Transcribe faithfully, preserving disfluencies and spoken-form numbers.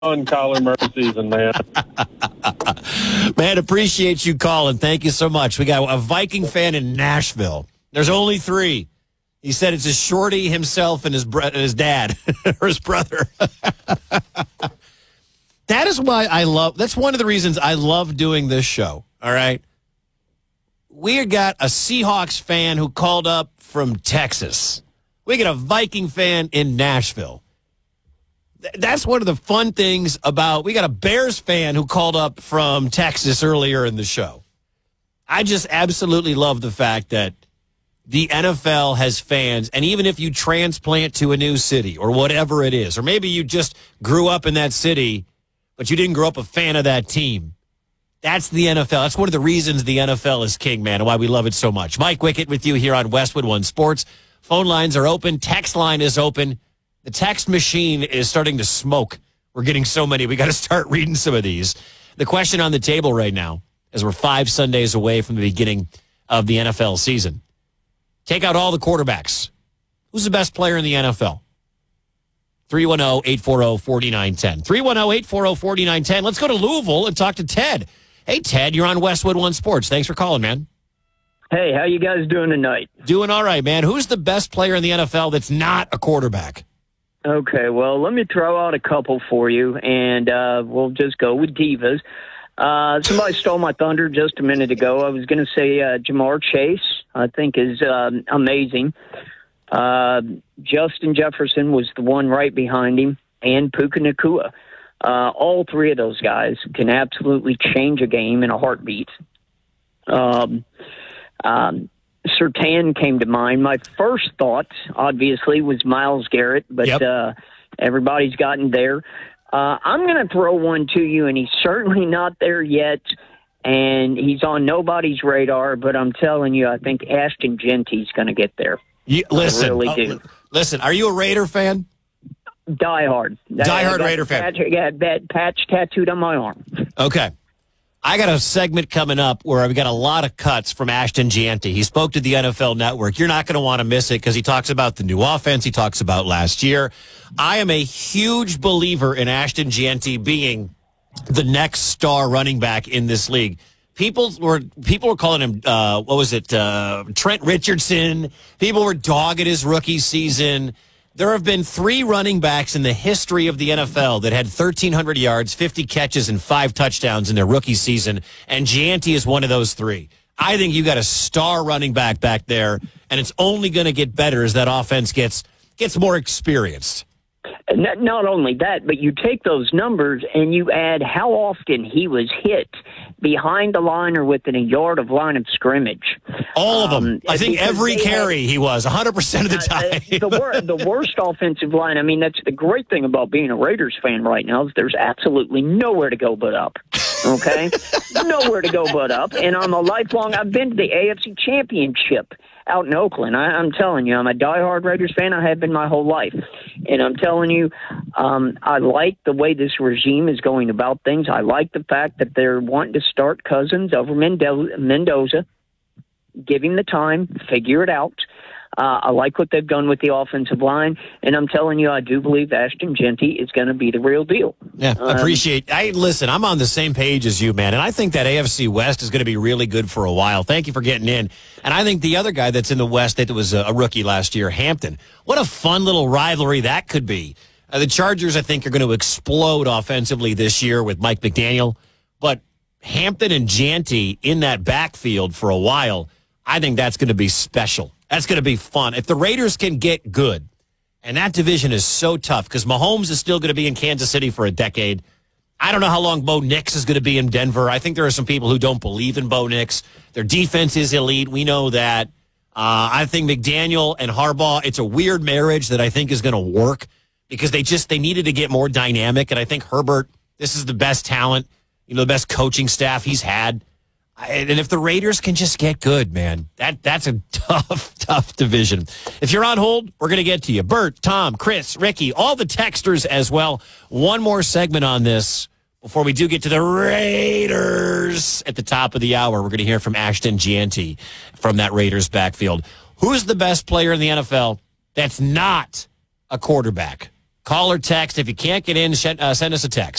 on Kyler Murray season, man. Man, appreciate you calling. Thank you so much. We got a Viking fan in Nashville. There's only three. He said it's his shorty, himself, and his bro- and his dad or his brother. That is why I love. That's one of the reasons I love doing this show. All right, we got a Seahawks fan who called up from Texas. We got a Viking fan in Nashville. That's one of the fun things about. We got a Bears fan who called up from Texas earlier in the show. I just absolutely love the fact that the N F L has fans, and even if you transplant to a new city or whatever it is, or maybe you just grew up in that city, but you didn't grow up a fan of that team, that's the N F L. That's one of the reasons the N F L is king, man, and why we love it so much. Mike Wickett with you here on Westwood One Sports. Phone lines are open. Text line is open. The text machine is starting to smoke. We're getting so many. We got to start reading some of these. The question on the table right now, as we're five Sundays away from the beginning of the N F L season, take out all the quarterbacks. Who's the best player in the N F L? three one zero, eight four zero, four nine one zero. three one zero, eight four zero, four nine one zero. Let's go to Louisville and talk to Ted. Hey, Ted, you're on Westwood One Sports. Thanks for calling, man. Hey, how you guys doing tonight? Doing all right, man. Who's the best player in the N F L that's not a quarterback? Okay, well, let me throw out a couple for you, and uh, we'll just go with divas. Uh, somebody stole my thunder just a minute ago. I was going to say uh, Jamar Chase, I think, is um, amazing. Uh, Justin Jefferson was the one right behind him, and Puka Nacua. Uh, all three of those guys can absolutely change a game in a heartbeat. Um, um, Surtain came to mind. My first thought, obviously, was Myles Garrett, but yep. uh, everybody's gotten there. Uh, I'm going to throw one to you, and he's certainly not there yet, and he's on nobody's radar, but I'm telling you, I think Ashton Genty's going to get there. You, listen, I really do. Uh, listen, are you a Raider fan? Die hard. Die hard Raider fan. Patch, I got that patch tattooed on my arm. Okay. I got a segment coming up where we got a lot of cuts from Ashton Genty. He spoke to the N F L Network. You're not going to want to miss it because he talks about the new offense. He talks about last year. I am a huge believer in Ashton Genty being the next star running back in this league. People were people were calling him, uh, what was it, uh, Trent Richardson. People were dogging his rookie season. There have been three running backs in the history of the N F L that had thirteen hundred yards, fifty catches, and five touchdowns in their rookie season, and Genty is one of those three. I think you got a star running back back there, and it's only going to get better as that offense gets gets more experienced. Not, not only that, but you take those numbers and you add how often he was hit behind the line or within a yard of line of scrimmage. All of them. Um, I think every carry had, he was, one hundred percent of the time. Uh, the, wor- the worst offensive line, I mean, that's the great thing about being a Raiders fan right now is there's absolutely nowhere to go but up. Okay? Nowhere to go but up. And I'm a lifelong, I've been to the A F C Championship out in Oakland. I, I'm telling you, I'm a diehard Raiders fan. I have been my whole life. And I'm telling you, um, I like the way this regime is going about things. I like the fact that they're wanting to start Cousins over Mendo- Mendoza, give him the time, figure it out. Uh, I like what they've done with the offensive line, and I'm telling you, I do believe Ashton Genty is going to be the real deal. Yeah, um, appreciate. I listen. I'm on the same page as you, man, and I think that A F C West is going to be really good for a while. Thank you for getting in. And I think the other guy that's in the West that was a rookie last year, Hampton. What a fun little rivalry that could be. Uh, the Chargers, I think, are going to explode offensively this year with Mike McDaniel, but Hampton and Genty in that backfield for a while, I think that's going to be special. That's going to be fun. If the Raiders can get good, and that division is so tough because Mahomes is still going to be in Kansas City for a decade. I don't know how long Bo Nix is going to be in Denver. I think there are some people who don't believe in Bo Nix. Their defense is elite. We know that. Uh, I think McDaniel and Harbaugh, it's a weird marriage that I think is going to work because they just they needed to get more dynamic. And I think Herbert, this is the best talent, you know, the best coaching staff he's had. And if the Raiders can just get good, man, that that's a tough, tough division. If you're on hold, we're going to get to you. Bert, Tom, Chris, Ricky, all the texters as well. One more segment on this before we do get to the Raiders at the top of the hour. We're going to hear from Ashton Genty from that Raiders backfield. Who's the best player in the N F L that's not a quarterback? Call or text. If you can't get in, sh- uh, send us a text.